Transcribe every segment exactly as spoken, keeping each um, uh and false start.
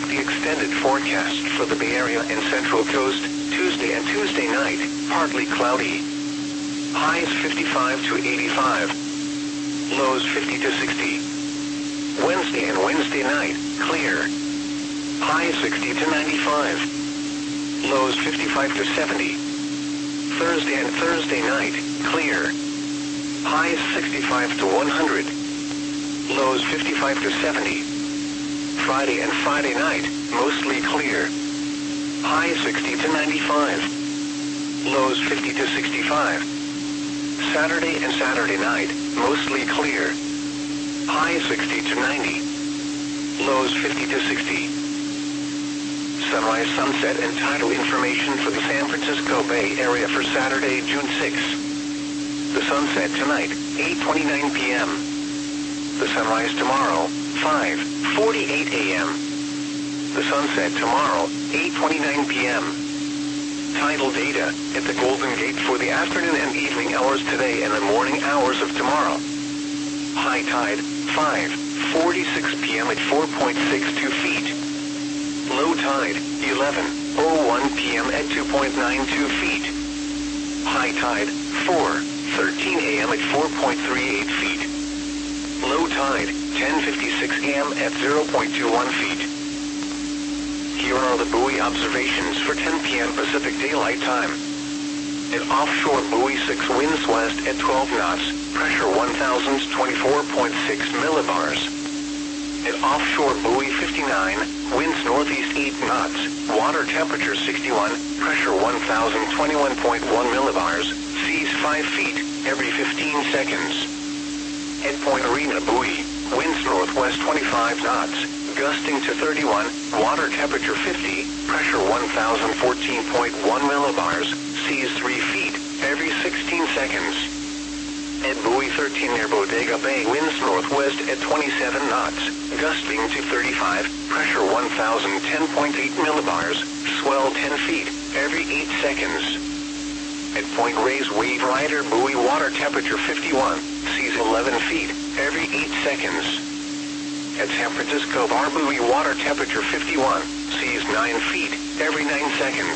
the extended forecast for the Bay Area and Central Coast. Tuesday and Tuesday night, partly cloudy. Highs fifty-five to eighty-five. Lows fifty to sixty. Wednesday and Wednesday night, clear. Highs sixty to ninety-five. Lows fifty-five to seventy. Thursday and Thursday night, clear. Highs sixty-five to one hundred. Lows fifty-five to seventy. Friday and Friday night, mostly clear. Highs sixty to ninety-five. Lows fifty to sixty-five. Saturday and Saturday night, mostly clear. Highs sixty to ninety. Lows fifty to sixty. Sunrise, sunset, and tidal information for the San Francisco Bay Area for Saturday, June sixth. The sunset tonight, eight twenty-nine p m The sunrise tomorrow, five forty-eight a m The sunset tomorrow, eight twenty-nine p m Tidal data at the Golden Gate for the afternoon and evening hours today and the morning hours of tomorrow. High tide, five forty-six p m at four point six two feet. Low tide, eleven oh one p m at two point nine two feet. High tide, four thirteen a m at four point three eight feet. Low tide, ten fifty-six a m at zero point two one feet. Here are the buoy observations for ten p m Pacific Daylight Time. At offshore buoy six, winds west at twelve knots, pressure one thousand twenty-four point six millibars. At offshore buoy fifty-nine, winds northeast eight knots, water temperature sixty-one, pressure one thousand twenty-one point one millibars, seas five feet every fifteen seconds. At Point Arena buoy, winds northwest twenty-five knots, gusting to thirty-one, water temperature fifty, pressure one thousand fourteen point one millibars, seas three feet every sixteen seconds. At buoy thirteen near Bodega Bay, winds northwest at twenty-seven knots, gusting to thirty-five, pressure one thousand ten point eight millibars, swell ten feet every eight seconds. At Point Reyes Wave Rider buoy, water temperature fifty-one, seas eleven feet every eight seconds. At San Francisco Bar buoy, water temperature fifty-one, seas nine feet every nine seconds.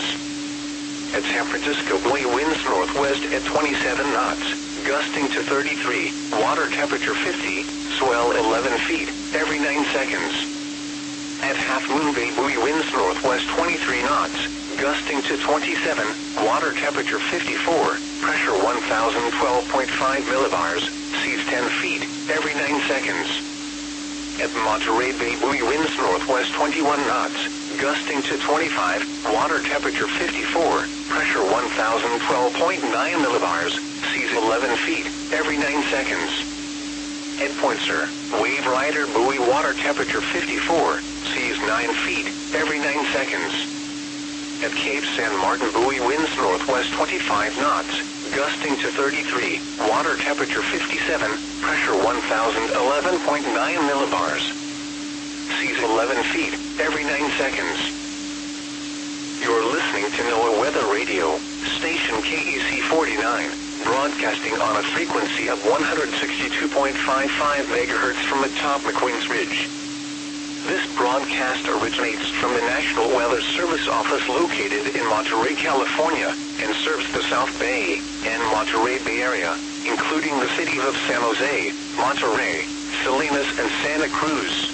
At San Francisco buoy, winds northwest at twenty-seven knots, gusting to thirty-three, water temperature fifty, swell eleven feet every nine seconds. At Half Moon Bay buoy, winds northwest twenty-three knots, gusting to twenty-seven, water temperature fifty-four, pressure one thousand twelve point five millibars, seas ten feet every nine seconds. At Monterey Bay buoy, winds northwest twenty-one knots, gusting to twenty-five, water temperature fifty-four, pressure one thousand twelve point nine millibars, seas eleven feet every nine seconds. At Point Sur, Wave Rider buoy, water temperature fifty-four, seas nine feet every nine seconds. At Cape San Martin buoy, winds northwest twenty-five knots, gusting to thirty-three, water temperature fifty-seven, pressure one thousand eleven point nine millibars, seas eleven feet every nine seconds. You're listening to NOAA Weather Radio, station K E C forty-nine, broadcasting on a frequency of one hundred sixty-two point five five megahertz from atop McQueen's Ridge. This broadcast originates from the National Weather Service office located in Monterey, California, and serves the South Bay and Monterey Bay Area, including the cities of San Jose, Monterey, Salinas, and Santa Cruz.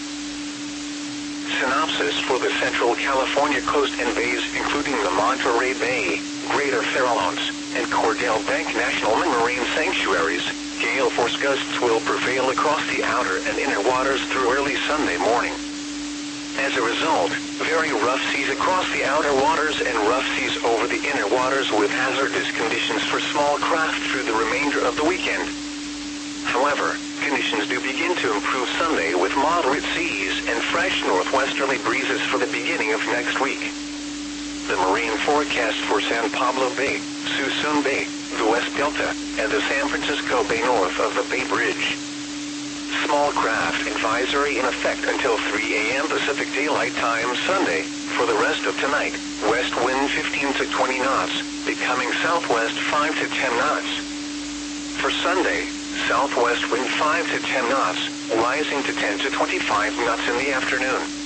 Synopsis for the Central California coast and bays, including the Monterey Bay, Greater Farallones, and Cordell Bank National Marine Sanctuaries. Gale force gusts will prevail across the outer and inner waters through early Sunday morning. As a result, very rough seas across the outer waters and rough seas over the inner waters with hazardous conditions for small craft through the remainder of the weekend. However, conditions do begin to improve Sunday with moderate seas and fresh northwesterly breezes for the beginning of next week. The marine forecast for San Pablo Bay, Suisun Bay, the West Delta, and the San Francisco Bay north of the Bay Bridge. Small craft advisory in effect until three a m Pacific Daylight Time Sunday. For the rest of tonight, west wind fifteen to twenty knots, becoming southwest five to ten knots. For Sunday, southwest wind five to ten knots, rising to ten to twenty-five knots in the afternoon.